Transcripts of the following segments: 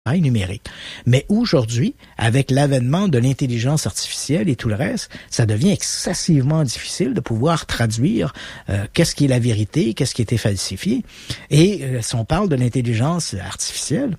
numérique. Mais aujourd'hui, avec l'avènement de l'intelligence artificielle et tout le reste, ça devient excessivement difficile de pouvoir traduire qu'est-ce qui est la vérité, qu'est-ce qui a été falsifié. Et si on parle de l'intelligence artificielle,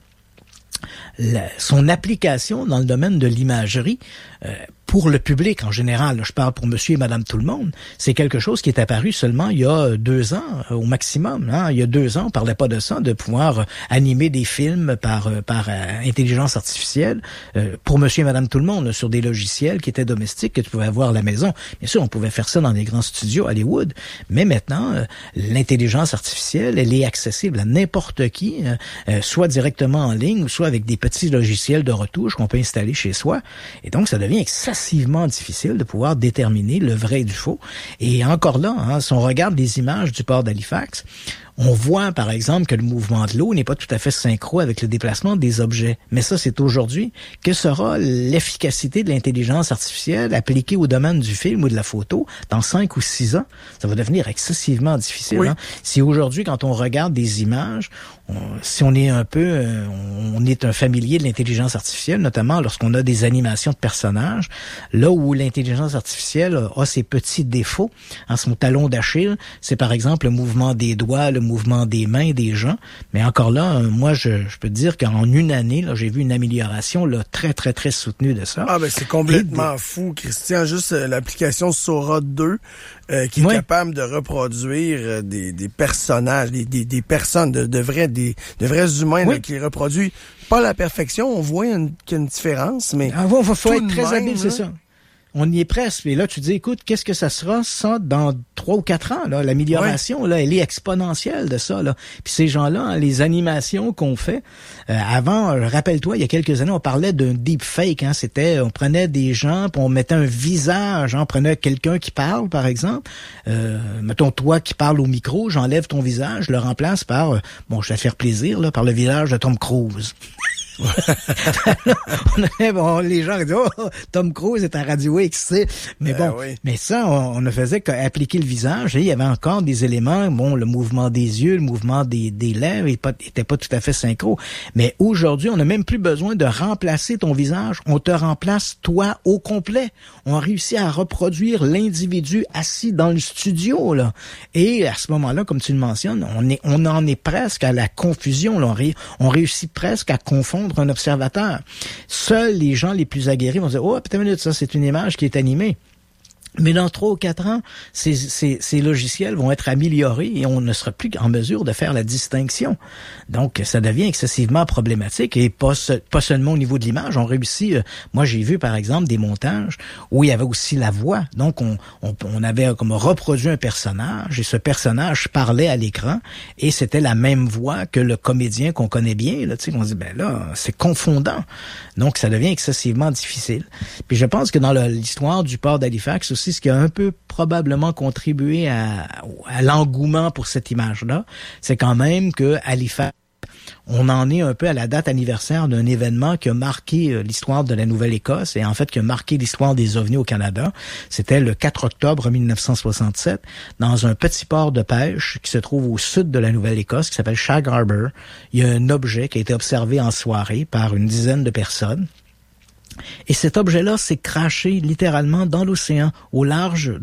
son application dans le domaine de l'imagerie, pour le public en général, je parle pour monsieur et madame tout le monde, c'est quelque chose qui est apparu seulement il y a 2 ans au maximum. Il y a 2 ans, on parlait pas de ça, de pouvoir animer des films par intelligence artificielle pour monsieur et madame tout le monde, sur des logiciels qui étaient domestiques que tu pouvais avoir à la maison. Bien sûr, on pouvait faire ça dans des grands studios Hollywood, mais maintenant, l'intelligence artificielle, elle est accessible à n'importe qui, soit directement en ligne, ou soit avec des petits logiciels de retouche qu'on peut installer chez soi. Et donc, ça devient excessivement difficile de pouvoir déterminer le vrai du faux. Et encore là, si on regarde les images du port d'Halifax, on voit, par exemple, que le mouvement de l'eau n'est pas tout à fait synchro avec le déplacement des objets. Mais ça, c'est aujourd'hui. Que sera l'efficacité de l'intelligence artificielle appliquée au domaine du film ou de la photo dans 5 ou 6 ans? Ça va devenir excessivement difficile. Oui. Si aujourd'hui, quand on regarde des images, si on est on est un familier de l'intelligence artificielle, notamment lorsqu'on a des animations de personnages, là où l'intelligence artificielle a ses petits défauts, son talon d'Achille, c'est par exemple le mouvement des doigts, le mouvement des mains des gens. Mais encore là, moi, je peux te dire qu'en une année, là, j'ai vu une amélioration là, très, très, très soutenue de ça. Ah, ben c'est complètement fou, Christian. Juste l'application Sora 2 qui est capable de reproduire des personnages, des personnes, de vrais humains là, qui reproduit pas à la perfection. On voit qu'il y a une différence, mais faut être très habile, c'est ça. On y est presque. Et là, tu dis, écoute, qu'est-ce que ça sera, ça, dans 3 ou 4 ans, là? L'amélioration, là, elle est exponentielle de ça, là. Puis ces gens-là, les animations qu'on fait, avant, rappelle-toi, il y a quelques années, on parlait d'un deepfake, on prenait des gens, puis on mettait un visage, on prenait quelqu'un qui parle, par exemple. Mettons, toi qui parles au micro, j'enlève ton visage, je le remplace par, je vais te faire plaisir, là, par le visage de Tom Cruise. Les gens disent Tom Cruise est à Radio X, tu sais. Mais mais ça, on ne faisait qu'appliquer le visage et il y avait encore des éléments, le mouvement des yeux, le mouvement des lèvres était pas tout à fait synchro. Mais aujourd'hui, on n'a même plus besoin de remplacer ton visage, on te remplace toi au complet. On réussit à reproduire l'individu assis dans le studio, là. Et à ce moment-là, comme tu le mentionnes, on en est presque à la confusion, là. On réussit presque à confondre un observateur. Seuls les gens les plus aguerris vont dire, putain une minute, ça c'est une image qui est animée. Mais dans 3 ou 4 ans, ces logiciels vont être améliorés et on ne sera plus en mesure de faire la distinction. Donc, ça devient excessivement problématique et pas seulement au niveau de l'image. On réussit, moi j'ai vu par exemple des montages où il y avait aussi la voix. Donc, on avait comme reproduit un personnage et ce personnage parlait à l'écran et c'était la même voix que le comédien qu'on connaît bien. Là, tu sais, on dit, c'est confondant. Donc, ça devient excessivement difficile. Puis je pense que dans l'histoire du port d'Halifax aussi, ce qui a un peu probablement contribué à l'engouement pour cette image-là, c'est quand même que Halifax, on en est un peu à la date anniversaire d'un événement qui a marqué l'histoire de la Nouvelle-Écosse et en fait qui a marqué l'histoire des ovnis au Canada. C'était le 4 octobre 1967 dans un petit port de pêche qui se trouve au sud de la Nouvelle-Écosse qui s'appelle Shag Harbour. Il y a un objet qui a été observé en soirée par une dizaine de personnes. Et cet objet-là s'est crashé littéralement dans l'océan, au large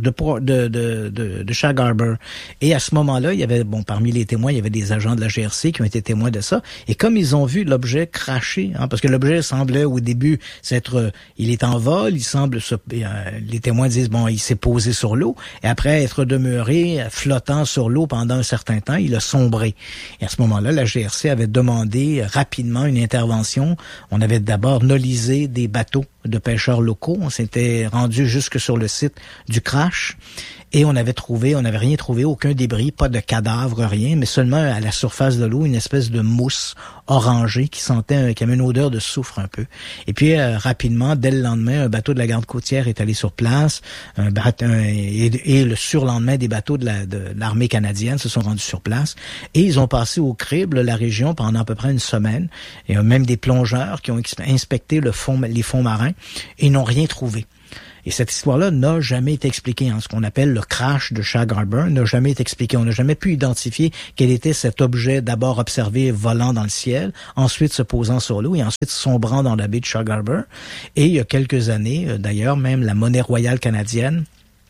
de Shag Harbour. Et à ce moment-là, il y avait, parmi les témoins, il y avait des agents de la GRC qui ont été témoins de ça. Et comme ils ont vu l'objet cracher, parce que l'objet semblait au début il est en vol, les témoins disent, il s'est posé sur l'eau. Et après être demeuré flottant sur l'eau pendant un certain temps, il a sombré. Et à ce moment-là, la GRC avait demandé rapidement une intervention. On avait d'abord nolisé des bateaux de pêcheurs locaux. On s'était rendu jusque sur le site du crash et on n'avait rien trouvé, aucun débris, pas de cadavre, rien, mais seulement à la surface de l'eau, une espèce de mousse orangée qui avait une odeur de soufre un peu. Et puis, rapidement, dès le lendemain, un bateau de la garde côtière est allé sur place, et le surlendemain, des bateaux de l'armée canadienne se sont rendus sur place, et ils ont passé au crible la région pendant à peu près une semaine. Il y a même des plongeurs qui ont inspecté les fonds marins et n'ont rien trouvé. Et cette histoire-là n'a jamais été expliquée. Ce qu'on appelle le crash de Shag Harbor n'a jamais été expliqué. On n'a jamais pu identifier quel était cet objet d'abord observé volant dans le ciel, ensuite se posant sur l'eau et ensuite sombrant dans la baie de Shag Harbor. Et il y a quelques années, d'ailleurs, même la monnaie royale canadienne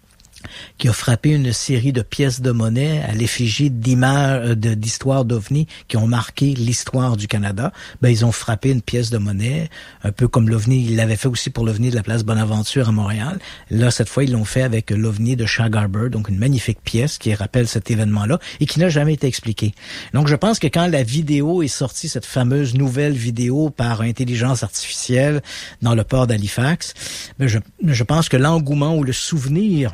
qui a frappé une série de pièces de monnaie à l'effigie d'images d'histoires d'OVNI qui ont marqué l'histoire du Canada. Ils ont frappé une pièce de monnaie, un peu comme l'OVNI. Ils l'avaient fait aussi pour l'OVNI de la place Bonaventure à Montréal. Là, cette fois, ils l'ont fait avec l'OVNI de Shag Harbor, donc une magnifique pièce qui rappelle cet événement-là et qui n'a jamais été expliquée. Donc, je pense que quand la vidéo est sortie, cette fameuse nouvelle vidéo par intelligence artificielle dans le port d'Halifax, je pense que l'engouement ou le souvenir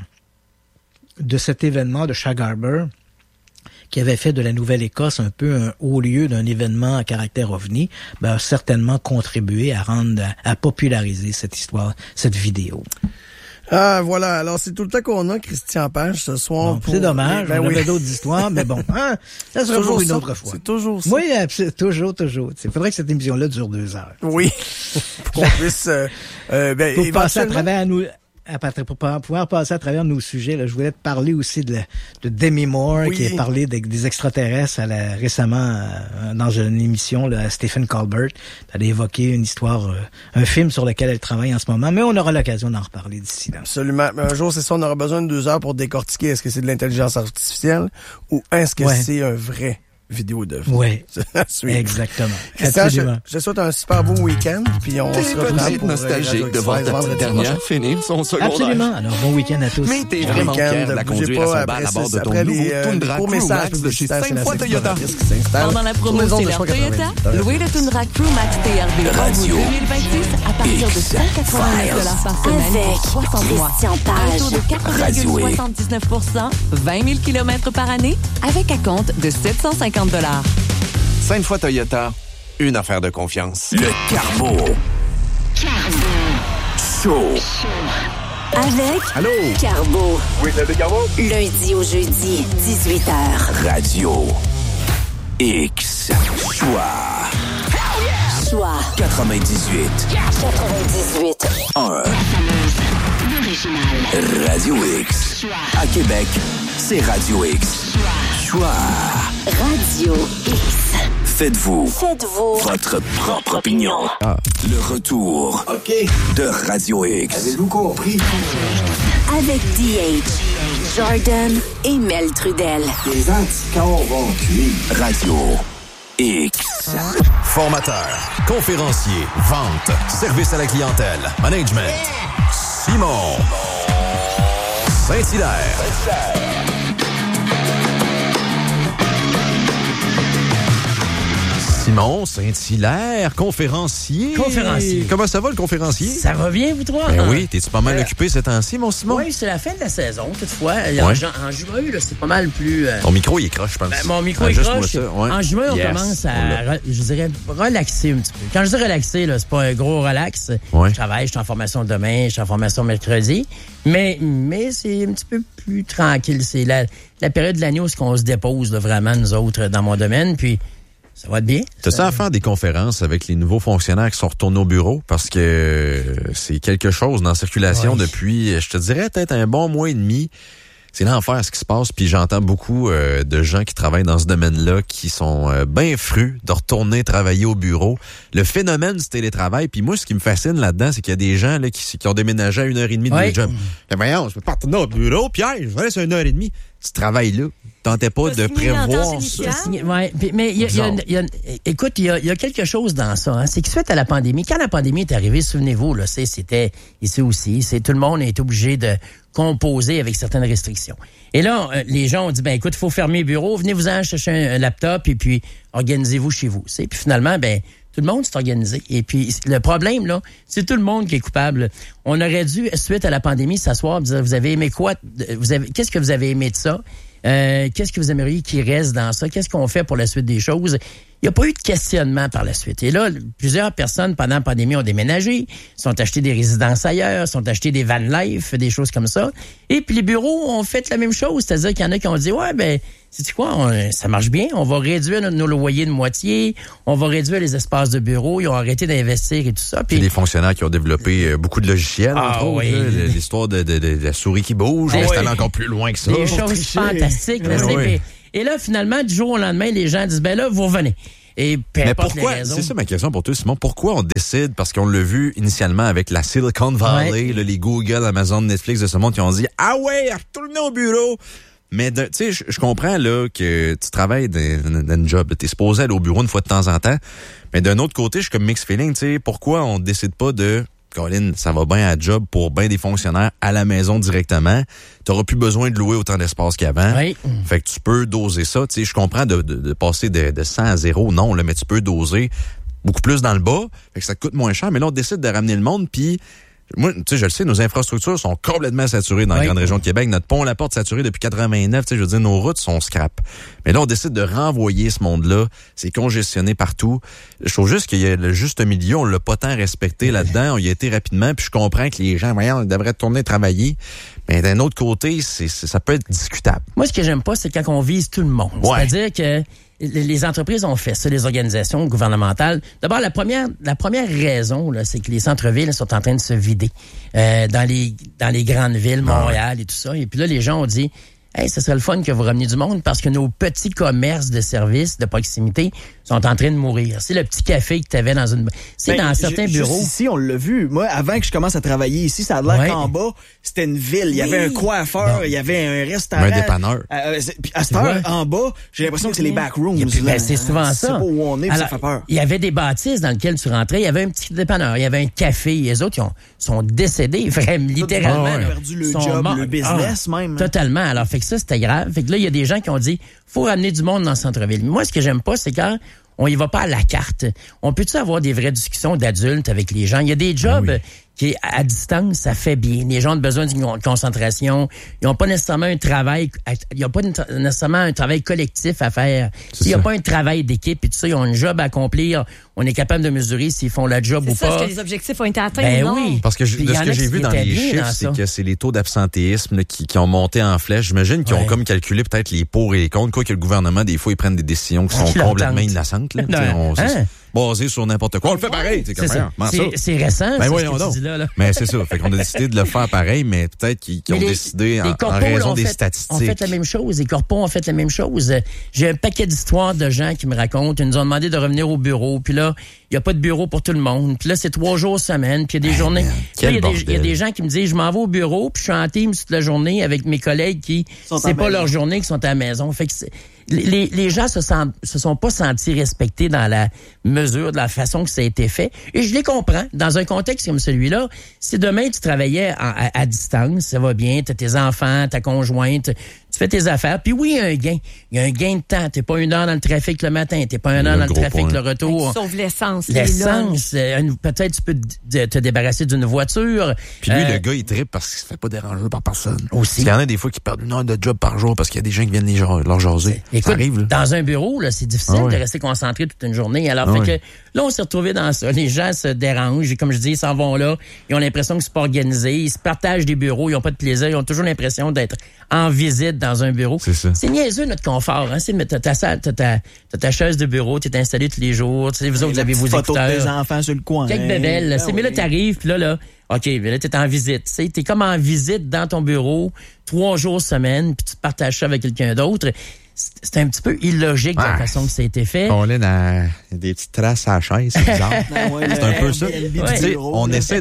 de cet événement de Shag Harbor, qui avait fait de la Nouvelle-Écosse un peu un haut lieu d'un événement à caractère OVNI, a certainement contribué à populariser cette histoire, cette vidéo. Ah, voilà. Alors, c'est tout le temps qu'on a, Christian Page, ce soir. C'est dommage. On avait d'autres histoires, mais bon. Ça sera pour une autre fois. C'est toujours ça. Oui, toujours. Il faudrait que cette émission-là dure 2 heures. Oui. Pour qu'on puisse, pour passer à travers nous, pour pouvoir passer à travers nos sujets, là, je voulais te parler aussi de Demi Moore, qui a parlé des extraterrestres récemment dans une émission là, à Stephen Colbert. Elle a évoqué une histoire, un film sur lequel elle travaille en ce moment, mais on aura l'occasion d'en reparler d'ici là. Absolument. Mais un jour, c'est ça, on aura besoin de 2 heures pour décortiquer est-ce que c'est de l'intelligence artificielle ou est-ce que c'est un vrai vidéo de vie. Oui, exactement. Christian, je souhaite un super beau week-end, puis on se retrouve pour nostalgique de voir ta petite dernière finir son secondaire. Absolument. Alors, bon week-end à tous. Mais t'es vraiment fier de la conduire à son bal à bord de ton nouveau Tundra Crew Max de chez 5 fois Toyota. Pendant la promo CELERP Toyota, louez le Tundra Crew Max TRD Radio 2026 à partir de 189$ par semaine pour 60 mois. Un taux de 4,79%, 20 000 km par année, avec un compte de 750$. 5 fois Toyota, une affaire de confiance. Le Carbo. Show. Avec Allô? Carbo. Oui, c'est Carbo. Lundi au jeudi, 18h. Radio X. Choix 98. 1. Radio X. À Québec, c'est Radio X. Choix. Radio X. Faites-vous votre propre opinion. Le retour de Radio X. Avez-vous compris? Avec DH, Jordan et Mel Trudel. Les anticorps vont cuire. Radio X. Formateur, conférencier, vente, service à la clientèle, management. Simon Saint-Hilaire. Simon Saint-Hilaire, conférencier. Comment ça va, le conférencier? Ça va bien, vous trois? Ben oui, t'es-tu pas mal occupé ces temps-ci, mon Simon? Oui, c'est la fin de la saison, toutefois. En juin, là, c'est pas mal plus... Ton micro, il est croche, je pense. Mon micro est croche. En juin, on commence à, je dirais, relaxer un petit peu. Quand je dis relaxer, là, c'est pas un gros relax. Je travaille, je suis en formation demain, je suis en formation mercredi. Mais c'est un petit peu plus tranquille. C'est la période de l'année où on se dépose, là, vraiment, nous autres, dans mon domaine. Puis, ça va être bien. T'as-tu à faire des conférences avec les nouveaux fonctionnaires qui sont retournés au bureau? Parce que c'est quelque chose dans la circulation depuis, je te dirais, peut-être un bon mois et demi. C'est l'enfer ce qui se passe. Puis j'entends beaucoup de gens qui travaillent dans ce domaine-là qui sont bien frus de retourner travailler au bureau. Le phénomène du télétravail. Puis moi, ce qui me fascine là-dedans, c'est qu'il y a des gens là, qui ont déménagé à 1h30 de job. Mais voyons, je peux pas retourner au bureau, Pierre, je vais laisser 1h30. Tu travailles là. Tentais pas de prévoir ça. Ouais, mais écoute, il y a quelque chose dans ça. Hein. C'est que suite à la pandémie, quand la pandémie est arrivée, souvenez-vous, là, c'était ici aussi, tout le monde est obligé de composer avec certaines restrictions. Et là, les gens ont dit, écoute, il faut fermer le bureau, venez-vous-en chercher un laptop et puis organisez-vous chez vous. Puis finalement, tout le monde s'est organisé. Et puis, le problème, là, c'est tout le monde qui est coupable. On aurait dû, suite à la pandémie, s'asseoir et dire, vous avez aimé quoi? Qu'est-ce que vous avez aimé de ça? Qu'est-ce que vous aimeriez qu'il reste dans ça? Qu'est-ce qu'on fait pour la suite des choses? Il n'y a pas eu de questionnement par la suite. Et là, plusieurs personnes, pendant la pandémie, ont déménagé, sont acheté des résidences ailleurs, sont acheté des van life, des choses comme ça. Et puis les bureaux ont fait la même chose. C'est-à-dire qu'il y en a qui ont dit, sais-tu quoi, ça marche bien, on va réduire nos loyers de moitié, on va réduire les espaces de bureau, ils ont arrêté d'investir et tout ça. Puis des fonctionnaires qui ont développé beaucoup de logiciels, entre autres, oui. L'histoire de la souris qui bouge, c'est allé encore plus loin que ça. Des choses fantastiques. Et là, finalement, du jour au lendemain, les gens disent, ben là, vous revenez. Et mais pourquoi, c'est ça ma question pour toi, Simon, pourquoi on décide, parce qu'on l'a vu initialement avec la Silicon Valley, là, les Google, Amazon, Netflix de ce monde qui ont dit, ah ouais, retournez au bureau. Mais tu sais, je comprends là que tu travailles dans une job, t'es supposé aller au bureau une fois de temps en temps, mais d'un autre côté, je suis comme mixed feeling, tu sais, pourquoi on décide pas de Colin, ça va bien à job pour bien des fonctionnaires à la maison directement. T'auras plus besoin de louer autant d'espace qu'avant. Oui. Fait que tu peux doser ça. Tu sais, je comprends de passer de 100 à 0, non, là, mais tu peux doser beaucoup plus dans le bas. Fait que ça te coûte moins cher. Mais là, on décide de ramener le monde, puis moi, tu sais, je le sais, nos infrastructures sont complètement saturées dans la grande région de Québec. Notre pont La Porte saturé depuis 89. Tu sais, je veux dire, nos routes sont scrap. Mais là, on décide de renvoyer ce monde-là. C'est congestionné partout. Je trouve juste qu'il y a le juste milieu. On l'a pas tant respecté là-dedans. On y a été rapidement. Puis je comprends que les gens, voyons, ils devraient tourner travailler. Mais d'un autre côté, ça peut être discutable. Moi, ce que j'aime pas, c'est quand on vise tout le monde. Ouais. C'est-à-dire que les entreprises ont fait ça, les organisations gouvernementales. D'abord, la première raison, là, c'est que les centres-villes sont en train de se vider dans les grandes villes, Montréal et tout ça. Et puis là, les gens ont dit, hey, ce serait le fun que vous rameniez du monde parce que nos petits commerces de services de proximité sont en train de mourir. C'est le petit café que tu avais dans une... C'est dans certains bureaux. Ici, on l'a vu. Moi, avant que je commence à travailler ici, ça a l'air qu'en bas, c'était une ville. Il y avait un coiffeur, il y avait un restaurant. Un dépanneur. Puis à cette heure, en bas, j'ai l'impression que c'est les backrooms. C'est souvent ça. C'est pas où on est, alors, ça fait peur. Il y avait des bâtisses dans lesquelles tu rentrais. Il y avait un petit dépanneur. Il y avait un café. Les autres, sont décédés, vraiment, littéralement. Ils ont perdu le job, le business même. Totalement. Alors, fait que ça, c'était grave. Fait que là, il y a des gens qui ont dit, faut ramener du monde dans le centre-ville. Mais moi, ce que j'aime pas, c'est quand on y va pas à la carte. On peut-tu avoir des vraies discussions d'adultes avec les gens? Il y a des jobs qui, à distance, ça fait bien. Les gens ont besoin d'une concentration. Ils n'ont pas nécessairement un travail, il n'y a pas nécessairement un travail collectif à faire. Il n'y a pas un travail d'équipe et tout ça. Ils ont un job à accomplir. On est capable de mesurer s'ils font la job ou pas. Est-ce que les objectifs ont été atteints ou non? Oui. Parce que de ce que j'ai vu dans les chiffres, c'est que c'est les taux d'absentéisme là, qui ont monté en flèche. J'imagine qu'ils ont comme calculé peut-être les pour et les contre. Quoi que le gouvernement, des fois, ils prennent des décisions qui sont complètement innocentes. Basé sur n'importe quoi. On le fait pareil. C'est récent. Ben voyons donc. Mais c'est ça. Fait qu'on a décidé de le faire pareil, mais peut-être qu'ils ont décidé en raison des statistiques. On fait la même chose. Les corpos ont fait la même chose. J'ai un paquet d'histoires de gens qui me racontent. Ils nous ont demandé de revenir au bureau. Puis là, il n'y a pas de bureau pour tout le monde. Puis là, c'est 3 jours semaine. Puis il y a des journées. Il y a des gens qui me disent, je m'en vais au bureau, puis je suis en team toute la journée avec mes collègues qui, c'est pas leur journée, qui sont à la maison. Fait que les gens se sont pas sentis respectés dans la mesure de la façon que ça a été fait. Et je les comprends. Dans un contexte comme celui-là, si demain tu travaillais à distance, ça va bien, t'as tes enfants, ta conjointe, tu fais tes affaires. Puis oui, il y a un gain. Il y a un gain de temps. T'es pas 1 heure dans le trafic le matin, t'es pas 1 heure dans le trafic le retour. Sauf l'essence. L'essence. Peut-être tu peux te débarrasser d'une voiture. Puis lui, le gars, il trippe parce qu'il se fait pas déranger par personne. Aussi. Il y en a des fois qui perdent 1 heure de job par jour parce qu'il y a des gens qui viennent leur jaser. Écoute, ça arrive, là. Dans un bureau, là, c'est difficile de rester concentré toute une journée. Alors, fait que là, on s'est retrouvés dans ça. Les gens se dérangent. Et comme je dis, ils s'en vont là. Ils ont l'impression que c'est pas organisé. Ils se partagent des bureaux. Ils ont pas de plaisir. Ils ont toujours l'impression d'être en visite dans un bureau. C'est niaiseux, notre confort. Hein? T'as ta chaise de bureau. T'es installé tous les jours. Tu sais, vous autres, vous avez vos écouteurs. Photos des enfants sur le coin. Quelques bébelles. Mais là, t'arrives, puis là, OK, mais là, t'es en visite. T'es comme en visite dans ton bureau, 3 jours semaine, puis tu partages ça avec quelqu'un d'autre. C'est un petit peu illogique de la façon que ça a été fait. On est dans des petites traces à la chaise, c'est bizarre. C'est un peu ça. On essaie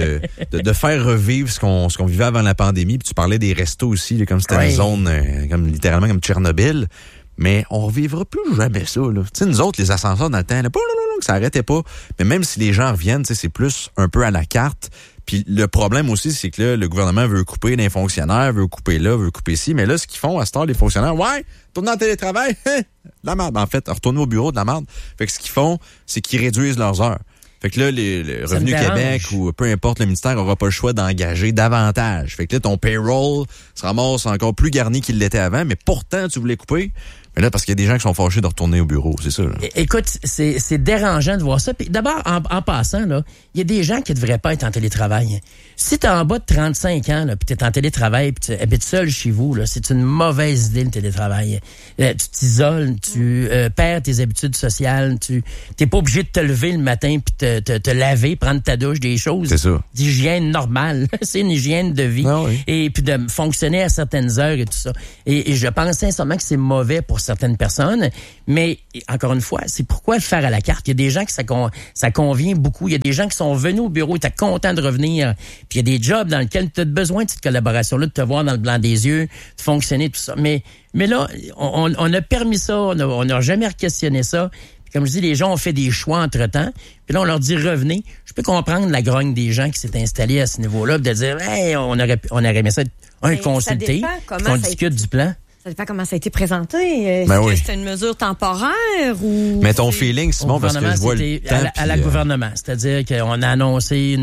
de faire revivre ce qu'on vivait avant la pandémie. Puis tu parlais des restos aussi, là, comme c'était une zone, comme littéralement comme Tchernobyl. Mais on revivra plus jamais ça. Tu sais, nous autres, les ascenseurs dans le temps, ça arrêtait pas. Mais même si les gens reviennent, c'est plus un peu à la carte. Puis le problème aussi, c'est que là, le gouvernement veut couper les fonctionnaires, veut couper là, veut couper ci. Mais là, ce qu'ils font à cette heure, les fonctionnaires, tournez en télétravail, la merde. En fait, retournez au bureau de la merde. Fait que ce qu'ils font, c'est qu'ils réduisent leurs heures. Fait que là, le Revenu Québec ou peu importe le ministère n'aura pas le choix d'engager davantage. Fait que là, ton payroll se ramasse encore plus garni qu'il l'était avant, mais pourtant, tu voulais couper. Mais là, parce qu'il y a des gens qui sont fâchés de retourner au bureau, c'est ça. Là. Écoute, c'est dérangeant de voir ça. Puis d'abord, en passant, là, il y a des gens qui ne devraient pas être en télétravail. Si t'es en bas de 35 ans, puis t'es en télétravail, puis tu habites seul chez vous, là, c'est une mauvaise idée, le télétravail. Tu t'isoles, tu perds tes habitudes sociales, t'es pas obligé de te lever le matin puis te laver, prendre ta douche, des choses d'hygiène normale. C'est une hygiène de vie. Ah oui. Et puis de fonctionner à certaines heures et tout ça. Et je pense sincèrement que c'est mauvais pour certaines personnes, mais encore une fois, c'est pourquoi le faire à la carte. Il y a des gens que ça convient beaucoup. Il y a des gens qui sont venus au bureau, t'es content de revenir. Puis il y a des jobs dans lesquels tu as besoin de cette collaboration-là, de te voir dans le blanc des yeux, de fonctionner, tout ça. Mais là, on a permis ça, on n'a jamais questionné ça. Puis comme je dis, les gens ont fait des choix entre-temps. Puis là, on leur dit revenez. Je peux comprendre la grogne des gens qui s'est installée à ce niveau-là, de dire hey, on aurait aimé ça, consulter, qu'on discute du plan. Ça dépend comment ça a été présenté. Est-ce que c'était une mesure temporaire ou... Mais ton feeling, Simon, parce que je vois le temps... À la gouvernement. C'est-à-dire qu'on a annoncé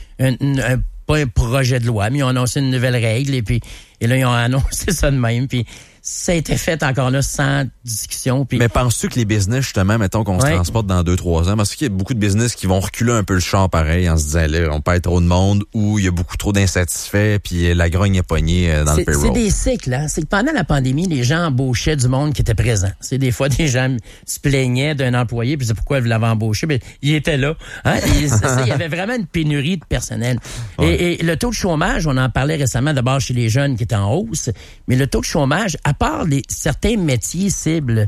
pas un projet de loi, mais ils ont annoncé une nouvelle règle et là, ils ont annoncé ça de même. Puis ça a été fait encore là sans discussion. Puis... Mais penses-tu que les business, justement, mettons qu'on se transporte dans 2-3 ans, parce qu'il y a beaucoup de business qui vont reculer un peu le char pareil en se disant, là, on perd trop de monde ou il y a beaucoup trop d'insatisfaits puis la grogne est pognée dans le payroll. C'est des cycles, hein. C'est que pendant la pandémie, les gens embauchaient du monde qui était présent. C'est des fois, des gens se plaignaient d'un employé puis c'est pourquoi ils l'avaient embauché, mais il était là. Hein? Il y avait vraiment une pénurie de personnel. Ouais. Et le taux de chômage, on en parlait récemment d'abord chez les jeunes qui étaient en hausse, mais le taux de chômage, à part certains métiers cibles,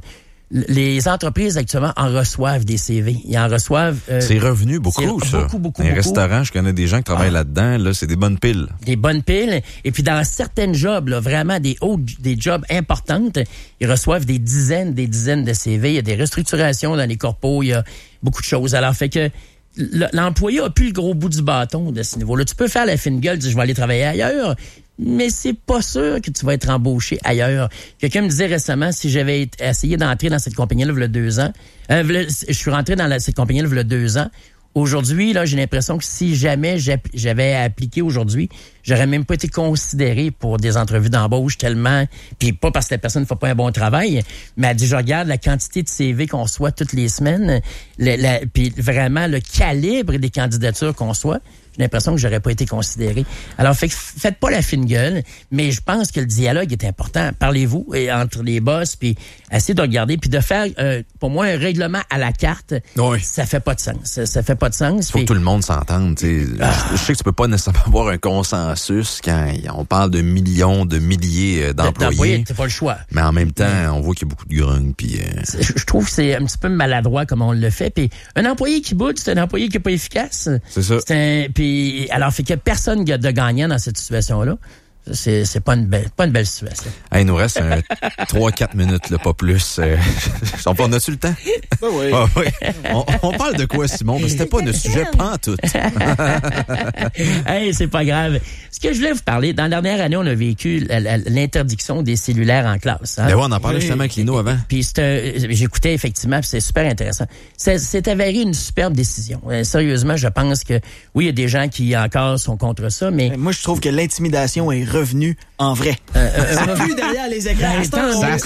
les entreprises actuellement en reçoivent des CV. Ils en reçoivent... c'est revenu beaucoup, ça. Beaucoup. Un restaurant, je connais des gens qui travaillent là-dedans, là, c'est des bonnes piles. Des bonnes piles. Et puis dans certaines jobs, là, vraiment des jobs importantes, ils reçoivent des dizaines de CV. Il y a des restructurations dans les corpos, il y a beaucoup de choses. Alors, fait que l'employé a plus le gros bout du bâton de ce niveau-là. Tu peux faire la fine gueule, dire je vais aller travailler ailleurs, mais c'est pas sûr que tu vas être embauché ailleurs. Quelqu'un me disait récemment, si j'avais essayé d'entrer dans cette compagnie-là il y a 2 ans, je suis rentré dans cette compagnie-là il y a 2 ans. Aujourd'hui, là, j'ai l'impression que si jamais j'avais appliqué aujourd'hui, j'aurais même pas été considéré pour des entrevues d'embauche tellement, puis pas parce que la personne ne fait pas un bon travail, mais elle dit, je regarde la quantité de CV qu'on reçoit toutes les semaines, puis vraiment le calibre des candidatures qu'on reçoit. J'ai l'impression que j'aurais pas été considéré. Alors, faites pas la fine gueule, mais je pense que le dialogue est important. Parlez-vous entre les boss, puis essayez de regarder, puis de faire, pour moi, un règlement à la carte, ça fait pas de sens. Ça fait pas de sens. Il faut que tout le monde s'entende. Je sais que tu peux pas nécessairement avoir un consensus quand on parle de millions, de milliers d'employés. C'est pas le choix. Mais en même temps, on voit qu'il y a beaucoup de grogne. Puis je trouve que c'est un petit peu maladroit comme on le fait. Puis un employé qui boude, c'est un employé qui est pas efficace. C'est ça. Puis alors, fait qu'il y a personne de gagnant dans cette situation-là. C'est pas une belle situation. Hey, il nous reste 3-4 minutes, là, pas plus. On a-tu le temps? Oui. Ah, oui. On parle de quoi, Simon? Mais c'était pas notre sujet, pantoute. Hey, c'est pas grave. Ce que je voulais vous parler, dans la dernière année, on a vécu l'interdiction des cellulaires en classe. Hein? Ben ouais, on en parlait justement avec Lino avant. Puis j'écoutais effectivement, puis c'est super intéressant. C'est avéré une superbe décision. Sérieusement, je pense que oui, il y a des gens qui encore sont contre ça, mais... Moi, je trouve que l'intimidation est revenue en vrai. Plus derrière les écrans. Ils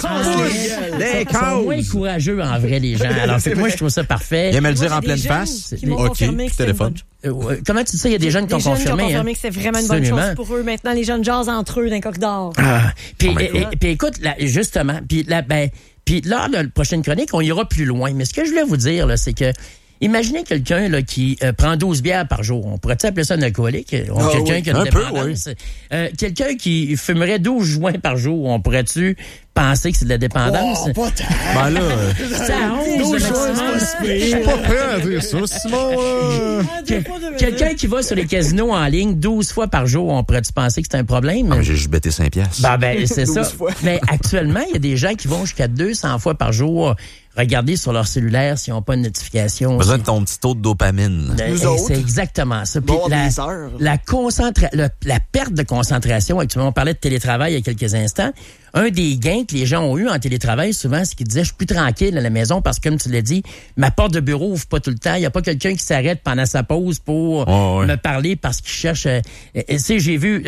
sont moins courageux en vrai, les gens. Alors, moi, je trouve ça parfait. Il aime le dire en pleine face. OK, téléphone. Comment tu dis ça? Il y a des jeunes qui ont confirmé. Que c'est vraiment une bonne chose pour eux. Maintenant, les jeunes jasent entre eux dans le corridor. Puis écoute, justement, puis lors de la prochaine chronique, on ira plus loin. Mais ce que je voulais vous dire, là, c'est que imaginez quelqu'un là qui prend 12 bières par jour. On pourrait appeler ça un alcoolique? Quelqu'un qui a une dépendance. Quelqu'un qui fumerait 12 joints par jour. On pourrait-tu penser que c'est de la dépendance? Oh, pas ben là, c'est à 11 je suis pas prêt à dire ça, Simon. Quelqu'un qui va sur les casinos en ligne 12 fois par jour, on pourrait-tu penser que c'est un problème? J'ai juste bêté 5 piastres. Ben, c'est ça. Fois. Mais actuellement, il y a des gens qui vont jusqu'à 200 fois par jour regarder sur leur cellulaire s'ils n'ont pas une notification. Besoin de ton petit taux de dopamine. C'est exactement ça. Puis la perte de concentration, actuellement, on parlait de télétravail il y a quelques instants, un des gains que les gens ont eu en télétravail, souvent, c'est qu'ils disaient, je suis plus tranquille à la maison parce que, comme tu l'as dit, ma porte de bureau ouvre pas tout le temps. Il n'y a pas quelqu'un qui s'arrête pendant sa pause pour me parler parce qu'il cherche... tu sais, j'ai vu,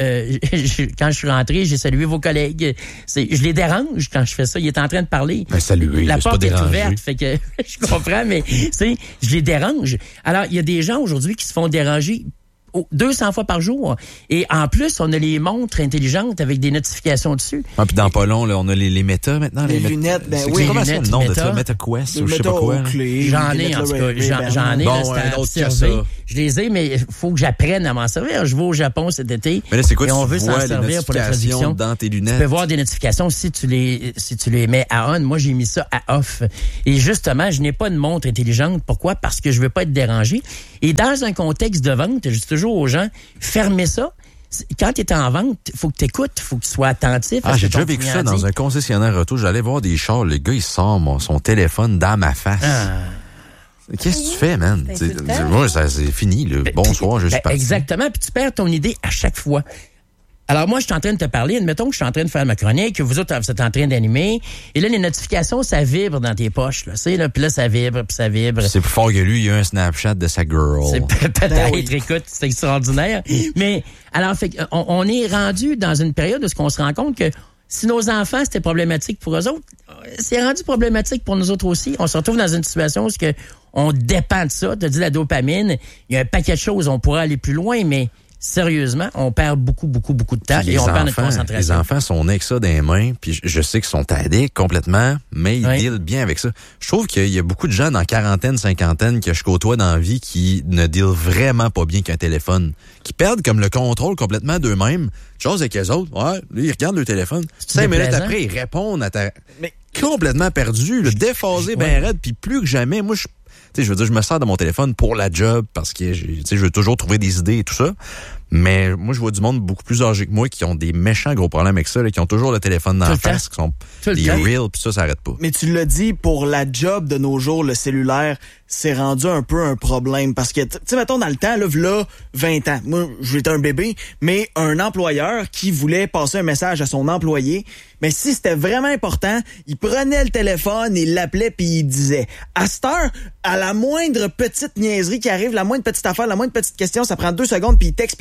quand je suis rentré, j'ai salué vos collègues. Je les dérange quand je fais ça. Il est en train de parler. Ben, saluer, la porte est ouverte, fait que je comprends, mais tu sais, je les dérange. Alors, il y a des gens aujourd'hui qui se font déranger 200 fois par jour. Et en plus, on a les montres intelligentes avec des notifications dessus. Ah, puis dans pas long, là, on a les Meta maintenant. Les lunettes, ben oui. Comment c'est le nom de ça? Meta Quest ou je sais pas quoi. J'en ai, en tout cas. J'en ai, bon, là, c'est à observer. Je les ai, mais il faut que j'apprenne à m'en servir. Je vais au Japon cet été. Mais là, c'est quoi, et on veut s'en servir pour la traduction. Dans tes lunettes. Tu peux voir des notifications si tu les mets à on. Moi, j'ai mis ça à off. Et justement, je n'ai pas de montre intelligente. Pourquoi? Parce que je veux pas être dérangé. Et dans un contexte de vente, je dis toujours aux gens, fermez ça. Quand tu es en vente, il faut que tu écoutes, il faut que tu sois attentif. J'ai déjà vécu ça dans un concessionnaire auto. J'allais voir des chars, le gars, il sort son téléphone dans ma face. Qu'est-ce que tu fais, man? Moi, c'est fini. Bonsoir, je suis parti. Exactement, puis tu perds ton idée à chaque fois. Alors moi, je suis en train de te parler, admettons que je suis en train de faire ma chronique, que vous autres, vous êtes en train d'animer, et là, les notifications, ça vibre dans tes poches, là, puis là, ça vibre, puis ça vibre. C'est plus fort que lui, il y a un Snapchat de sa girl. C'est peut-être, écoute, c'est extraordinaire. Mais, alors, fait on est rendu dans une période où on se rend compte que si nos enfants, c'était problématique pour eux autres, c'est rendu problématique pour nous autres aussi. On se retrouve dans une situation où on dépend de ça. Tu as dit la dopamine, il y a un paquet de choses, on pourrait aller plus loin, mais sérieusement, on perd beaucoup de temps et on perd notre concentration. Les enfants sont nés avec ça dans les mains, puis je sais qu'ils sont addicts complètement, mais ils dealent bien avec ça. Je trouve qu'il y a beaucoup de gens dans quarantaine, cinquantaine que je côtoie dans la vie qui ne dealent vraiment pas bien qu'un téléphone, qui perdent comme le contrôle complètement d'eux-mêmes. Chose avec les autres, ils regardent le téléphone. 5 minutes après, ils répondent à ta... Mais complètement perdu, déphasé, ben raide, puis plus que jamais, moi, je veux dire, je me sers de mon téléphone pour la job parce que je veux toujours trouver des idées et tout ça. Mais moi, je vois du monde beaucoup plus âgé que moi qui ont des méchants gros problèmes avec ça, là, qui ont toujours le téléphone dans la face, qui sont des reels, puis ça arrête pas. Mais tu l'as dit, pour la job de nos jours, le cellulaire, c'est rendu un peu un problème. Parce que, tu sais, mettons, dans le temps, là, 20 ans, moi, j'étais un bébé, mais un employeur qui voulait passer un message à son employé, mais si c'était vraiment important, il prenait le téléphone, il l'appelait, puis il disait, à cette heure, à la moindre petite niaiserie qui arrive, la moindre petite affaire, la moindre petite question, ça prend 2 secondes, puis il texte.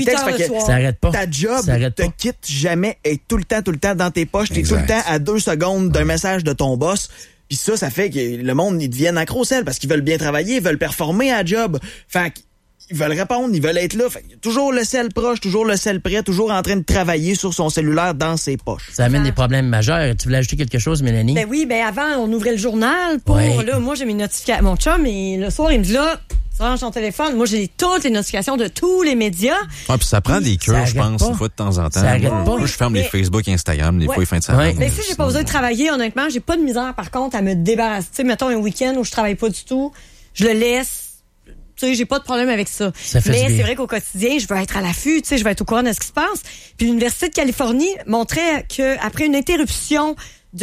Ça arrête pas. Ta job te quitte jamais, est tout le temps dans tes poches, t'es tout le temps à 2 secondes d'un message de ton boss. Puis ça fait que le monde, ils deviennent accro-celle parce qu'ils veulent bien travailler, ils veulent performer à la job. Fait qu'ils veulent répondre, ils veulent être là. Fait que toujours le sel proche, toujours le sel prêt, toujours en train de travailler sur son cellulaire dans ses poches. Ça amène des problèmes majeurs. Tu voulais ajouter quelque chose, Mélanie? Ben oui, avant, on ouvrait le journal pour, là, moi, j'ai mes notifications. Mon chum, le soir, il me dit là, tu ranges ton téléphone. Moi, j'ai toutes les notifications de tous les médias. Puis ça prend des cures, je pense, une fois de temps en temps. Moi, je ferme les Facebook, Instagram, des fois, les fins de semaine. Mais si j'ai pas besoin de travailler, honnêtement, j'ai pas de misère, par contre, à me débarrasser. Tu sais, mettons un week-end où je travaille pas du tout, je le laisse. Tu sais, j'ai pas de problème avec ça. Mais c'est vrai qu'au quotidien, je veux être à l'affût, tu sais, je veux être au courant de ce qui se passe. Puis l'Université de Californie montrait que après une interruption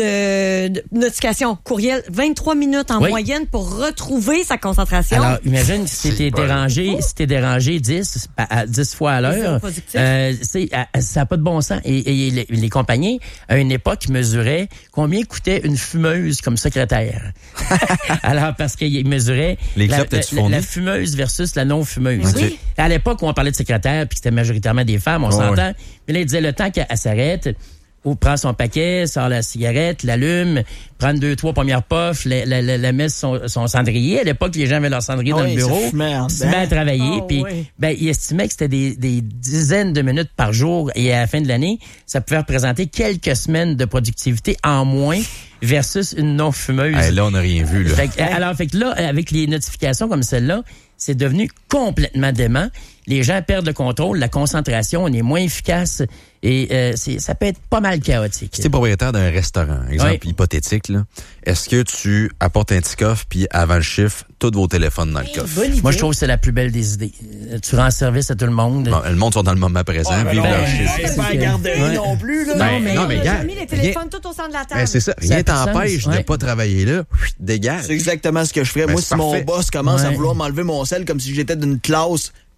de notification courriel, 23 minutes en moyenne pour retrouver sa concentration. Alors, imagine si t'es dérangé 10 fois à l'heure. Ça n'a pas de bon sens. Et les compagnies, à une époque, mesuraient combien coûtait une fumeuse comme secrétaire. Alors, parce qu'ils mesuraient la fumeuse versus la non-fumeuse. Oui. À l'époque où on parlait de secrétaire, puis c'était majoritairement des femmes, on s'entend. Mais là, ils disaient le temps qu'elle s'arrête, ou prend son paquet, sort la cigarette, l'allume, prend 2-3 premières puffs, la met son cendrier. À l'époque, les gens avaient leur cendrier dans le bureau. Se met à travailler. Puis, il estimait que c'était des dizaines de minutes par jour. Et à la fin de l'année, ça pouvait représenter quelques semaines de productivité en moins versus une non-fumeuse. Là, on n'a rien vu, là. Fait que là, avec les notifications comme celle-là, c'est devenu complètement dément. Les gens perdent le contrôle, la concentration, on est moins efficace et ça peut être pas mal chaotique. Si t'es propriétaire d'un restaurant, exemple hypothétique, là, est-ce que tu apportes un petit coffre puis avant le chiffre, tous vos téléphones dans le coffre? Moi, je trouve que c'est la plus belle des idées. Tu rends service à tout le monde. Bon, le monde sont dans le moment présent, vive leur chiffre. C'est pas la garderie non plus, là. Non, mais j'ai mis les téléphones tout au centre de la table. C'est ça. Rien t'empêche de pas travailler là. Dégage. C'est exactement ce que je ferais. Moi, si mon boss commence à vouloir m'enlever mon sel comme si j'étais d'une classe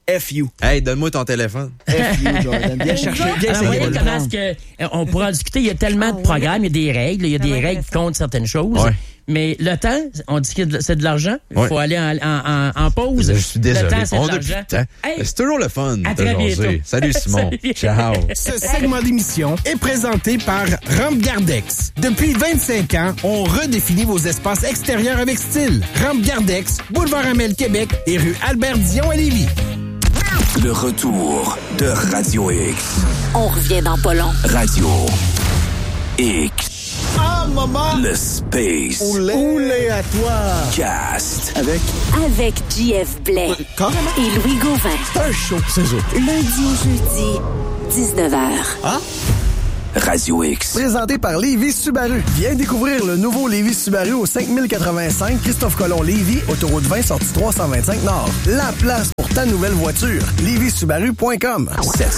FU. Hey, donne-moi ton téléphone. FU, Jordan. Viens chercher. Viens vous voyez comment est-ce que on pourra en discuter. Il y a tellement de programmes, il y a des règles, il y a des règles qui comptent certaines choses. Ouais. Mais le temps, on dit que c'est de l'argent. Il faut aller en pause. Je suis désolé. Le temps, c'est de l'argent. Hey, c'est toujours le fun. À très bientôt. Salut Simon. Ciao. Ce segment d'émission est présenté par Rampe Gardex. Depuis 25 ans, on redéfinit vos espaces extérieurs avec style. Rampe Gardex, boulevard Amel Québec et rue Albert-Dion à Lévis. Le retour de Radio X. On revient dans pas long. Radio X. Ah, maman! Le Space. Oulé à toi! Cast. Avec JF Blais. Et Louis Gauvin. C'est un show, c'est ça. Lundi au jeudi, 19h. Ah? Radio X. Présenté par Lévis Subaru. Viens découvrir le nouveau Lévis Subaru au 5085 Christophe-Colomb-Lévis, autoroute 20, sortie 325 Nord. La place pour ta nouvelle voiture. LévisSubaru.com.